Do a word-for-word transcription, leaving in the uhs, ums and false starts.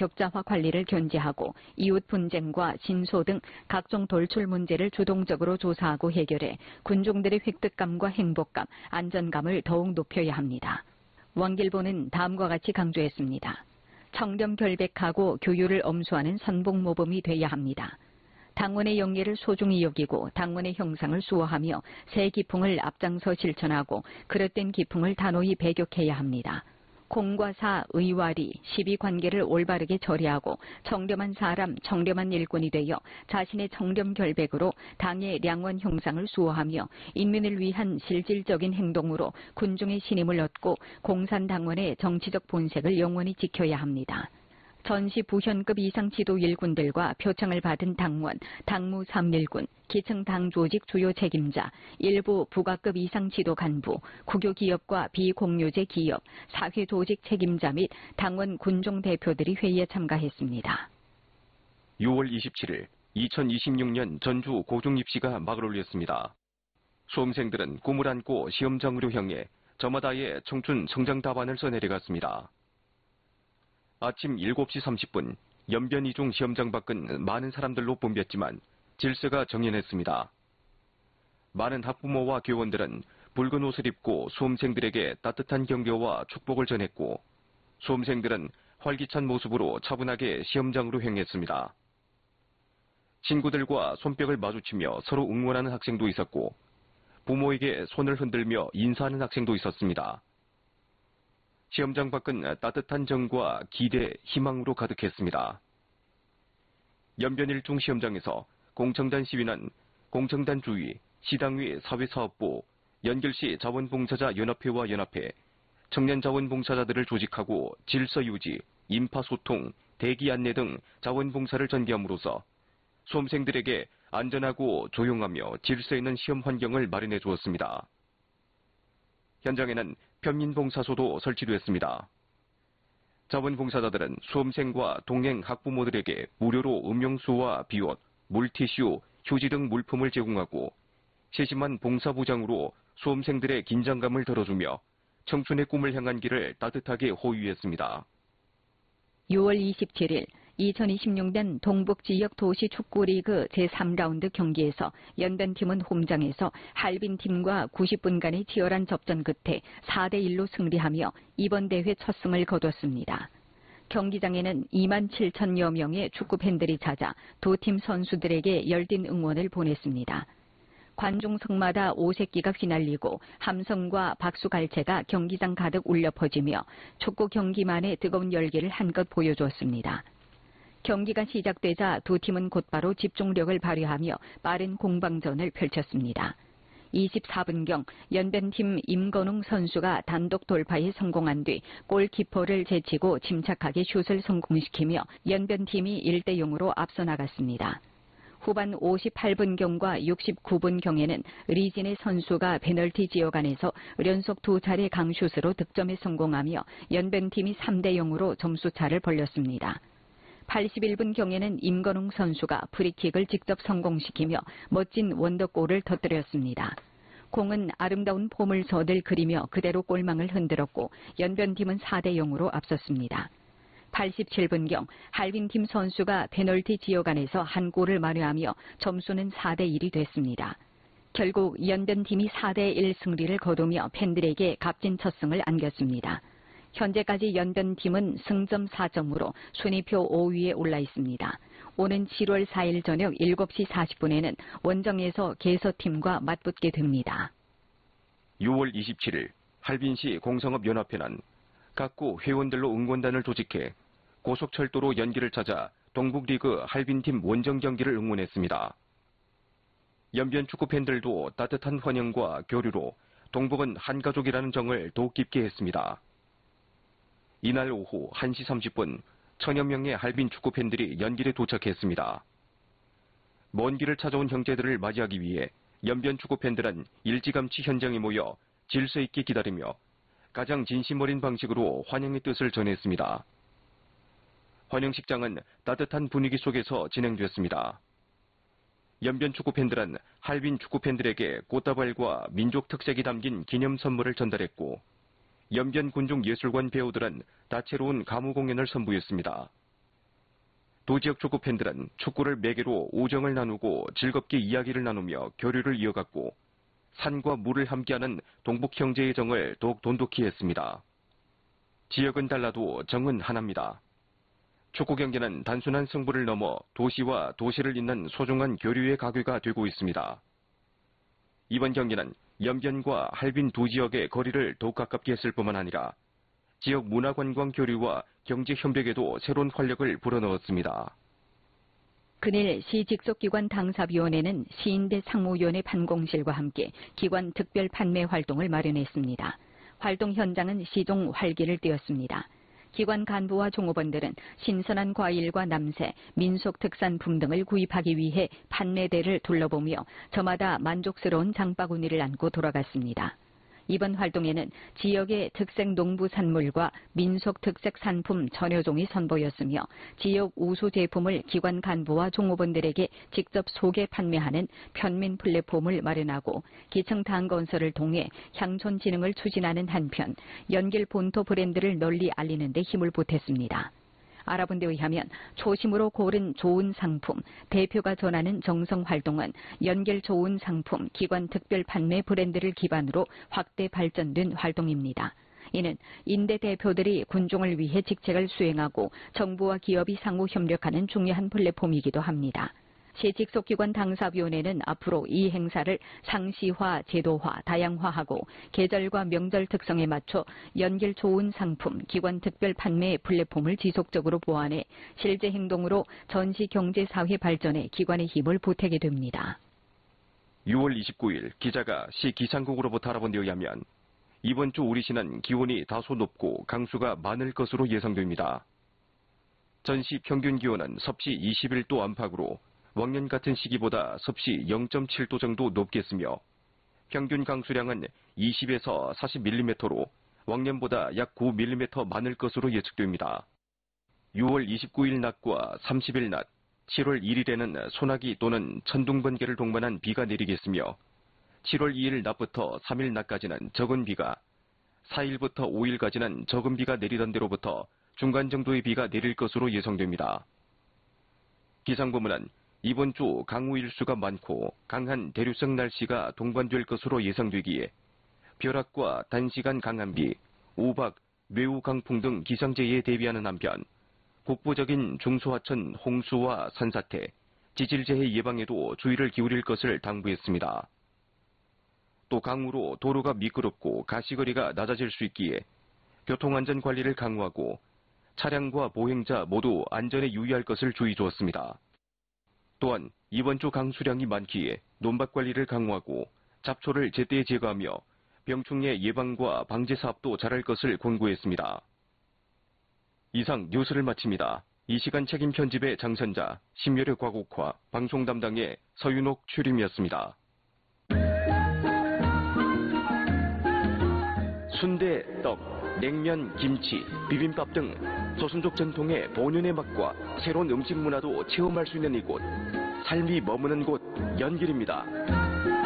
격자화 관리를 견제하고 이웃 분쟁과 신소 등 각종 돌출 문제를 주동적으로 조사하고 해결해 군종들의 획득감과 행복감, 안전감을 더욱 높여야 합니다. 왕길보는 다음과 같이 강조했습니다. 청렴 결백하고 교율을 엄수하는 선봉모범이 돼야 합니다. 당원의 영예를 소중히 여기고 당원의 형상을 수호하며 새 기풍을 앞장서 실천하고 그릇된 기풍을 단호히 배격해야 합니다. 공과 사, 의와리, 시비관계를 올바르게 처리하고 청렴한 사람, 청렴한 일꾼이 되어 자신의 청렴 결백으로 당의 량원 형상을 수호하며 인민을 위한 실질적인 행동으로 군중의 신임을 얻고 공산당원의 정치적 본색을 영원히 지켜야 합니다. 전시 부현급 이상 지도 일꾼들과 표창을 받은 당원, 당무 삼일군, 기층 당 조직 주요 책임자, 일부 부가급 이상 지도 간부, 국유 기업과 비공유제 기업, 사회 조직 책임자 및 당원 군종 대표들이 회의에 참가했습니다. 유월 이십칠일 이천이십육 년 전주 고중 입시가 막을 올렸습니다. 수험생들은 꿈을 안고 시험장으로 향해 저마다의 청춘 성장 답안을 써내려갔습니다. 아침 일곱 시 삼십 분 연변 이중 시험장 밖은 많은 사람들로 붐볐지만 질서가 정연했습니다. 많은 학부모와 교원들은 붉은 옷을 입고 수험생들에게 따뜻한 격려와 축복을 전했고 수험생들은 활기찬 모습으로 차분하게 시험장으로 향했습니다. 친구들과 손뼉을 마주치며 서로 응원하는 학생도 있었고 부모에게 손을 흔들며 인사하는 학생도 있었습니다. 시험장 밖은 따뜻한 정과 기대, 희망으로 가득했습니다. 연변 일 중 시험장에서 공청단 시위는 공청단 주위, 시당위 사회사업부, 연결시 자원봉사자 연합회와 연합회, 청년자원봉사자들을 조직하고 질서 유지, 인파소통, 대기 안내 등 자원봉사를 전개함으로써 수험생들에게 안전하고 조용하며 질서 있는 시험 환경을 마련해 주었습니다. 현장에는 편민봉사소도 설치됐습니다. 자원봉사자들은 수험생과 동행 학부모들에게 무료로 음용수와 비옷, 물티슈, 휴지 등 물품을 제공하고 세심한 봉사부장으로 수험생들의 긴장감을 덜어주며 청춘의 꿈을 향한 길을 따뜻하게 호위했습니다. 유월 이십칠일 이천이십육 년 동북지역 도시축구리그 제삼 라운드 경기에서 연변팀은 홈장에서 할빈팀과 구십 분간의 치열한 접전 끝에 사 대 일로 승리하며 이번 대회 첫 승을 거뒀습니다. 경기장에는 이만 칠천여 명의 축구팬들이 찾아 두 팀 선수들에게 열띤 응원을 보냈습니다. 관중석마다 오색기가 휘날리고 함성과 박수갈채가 경기장 가득 울려 퍼지며 축구 경기만의 뜨거운 열기를 한껏 보여주었습니다. 경기가 시작되자 두 팀은 곧바로 집중력을 발휘하며 빠른 공방전을 펼쳤습니다. 이십사 분경 연변팀 임건웅 선수가 단독 돌파에 성공한 뒤 골키퍼를 제치고 침착하게 슛을 성공시키며 연변팀이 일 대 영으로 앞서 나갔습니다. 후반 오십팔 분경과 육십구 분경에는 리진의 선수가 페널티 지역 안에서 연속 두 차례 강슛으로 득점에 성공하며 연변팀이 삼 대 영으로 점수차를 벌렸습니다. 팔십일 분경에는 임건웅 선수가 프리킥을 직접 성공시키며 멋진 원더골을 터뜨렸습니다. 공은 아름다운 포물선을 그리며 그대로 골망을 흔들었고 연변팀은 사 대 영으로 앞섰습니다. 팔십칠 분경 할빈팀 선수가 페널티 지역 안에서 한 골을 만회하며 점수는 사 대 일이 됐습니다. 결국 연변팀이 사 대 일 승리를 거두며 팬들에게 값진 첫 승을 안겼습니다. 현재까지 연변팀은 승점 사 점으로 순위표 오 위에 올라 있습니다. 오는 칠월 사일 저녁 일곱 시 사십 분에는 원정에서 개서팀과 맞붙게 됩니다. 유월 이십칠일 할빈시 공성업연합회는 각구 회원들로 응원단을 조직해 고속철도로 연기를 찾아 동북리그 할빈팀 원정 경기를 응원했습니다. 연변 축구 팬들도 따뜻한 환영과 교류로 동북은 한가족이라는 정을 더욱 깊게 했습니다. 이날 오후 한 시 삼십 분 천여 명의 할빈 축구 팬들이 연길에 도착했습니다. 먼 길을 찾아온 형제들을 맞이하기 위해 연변 축구 팬들은 일찌감치 현장에 모여 질서 있게 기다리며 가장 진심 어린 방식으로 환영의 뜻을 전했습니다. 환영식장은 따뜻한 분위기 속에서 진행됐습니다. 연변 축구 팬들은 할빈 축구 팬들에게 꽃다발과 민족 특색이 담긴 기념 선물을 전달했고 연변 군중 예술관 배우들은 다채로운 가무 공연을 선보였습니다. 도지역 축구 팬들은 축구를 매개로 우정을 나누고 즐겁게 이야기를 나누며 교류를 이어갔고 산과 물을 함께하는 동북 형제의 정을 더욱 돈독히 했습니다. 지역은 달라도 정은 하나입니다. 축구 경기는 단순한 승부를 넘어 도시와 도시를 잇는 소중한 교류의 가게가 되고 있습니다. 이번 경기는 연변과 할빈 두 지역의 거리를 더욱 가깝게 했을 뿐만 아니라 지역 문화관광 교류와 경제 협력에도 새로운 활력을 불어넣었습니다. 그날 시 직속기관 당사위원회는 시인대 상무위원회 판공실과 함께 기관 특별 판매 활동을 마련했습니다. 활동 현장은 시종 활기를 띠었습니다. 기관 간부와 종업원들은 신선한 과일과 남새, 민속 특산품 등을 구입하기 위해 판매대를 둘러보며 저마다 만족스러운 장바구니를 안고 돌아갔습니다. 이번 활동에는 지역의 특색 농부산물과 민속 특색 상품 천여 종이 선보였으며 지역 우수 제품을 기관 간부와 종업원들에게 직접 소개 판매하는 편민 플랫폼을 마련하고 기층 당건설을 통해 향촌 진흥을 추진하는 한편 연길 본토 브랜드를 널리 알리는 데 힘을 보탰습니다. 알아본 데 의하면 초심으로 고른 좋은 상품, 대표가 전하는 정성 활동은 연결 좋은 상품, 기관 특별 판매 브랜드를 기반으로 확대 발전된 활동입니다. 이는 인대 대표들이 군중을 위해 직책을 수행하고 정부와 기업이 상호 협력하는 중요한 플랫폼이기도 합니다. 시 직속기관 당사위원회는 앞으로 이 행사를 상시화, 제도화, 다양화하고 계절과 명절 특성에 맞춰 연길 좋은 상품, 기관 특별 판매 플랫폼을 지속적으로 보완해 실제 행동으로 전시 경제 사회 발전에 기관의 힘을 보태게 됩니다. 유월 이십구일 기자가 시 기상국으로부터 알아본 데 의하면 이번 주 우리시는 기온이 다소 높고 강수가 많을 것으로 예상됩니다. 전시 평균 기온은 섭씨 이십일 도 안팎으로往年 같은 시기보다 섭씨 영 점 칠 도 정도 높겠으며 평균 강수량은 이십에서 사십 밀리미터로往年보다 약 구 밀리미터 많을 것으로 예측됩니다. 유월 이십구일 낮과 삼십일 낮, 칠월 일일에는 소나기 또는 천둥 번개를 동반한 비가 내리겠으며 칠월 이일 낮부터 삼일 낮까지는 적은 비가, 사일부터 오일까지는 적은 비가 내리던 데로부터 중간 정도의 비가 내릴 것으로 예상됩니다. 기상부문은 이번 주 강우 일수가 많고 강한 대류성 날씨가 동반될 것으로 예상되기에 벼락과 단시간 강한 비, 우박, 매우 강풍 등 기상재해에 대비하는 한편 국부적인 중소하천 홍수와 산사태, 지질재해 예방에도 주의를 기울일 것을 당부했습니다. 또 강우로 도로가 미끄럽고 가시거리가 낮아질 수 있기에 교통안전 관리를 강화하고 차량과 보행자 모두 안전에 유의할 것을 주의 주었습니다. 또한 이번 주 강수량이 많기에 논밭 관리를 강화하고 잡초를 제때 제거하며 병충해 예방과 방제 사업도 잘할 것을 권고했습니다. 이상 뉴스를 마칩니다. 이 시간 책임 편집의 장선자, 심열의 과국화, 방송 담당의 서윤옥 출임이었습니다. 순대, 떡, 냉면, 김치, 비빔밥 등 조선족 전통의 본연의 맛과 새로운 음식 문화도 체험할 수 있는 이곳, 삶이 머무는 곳 연길입니다.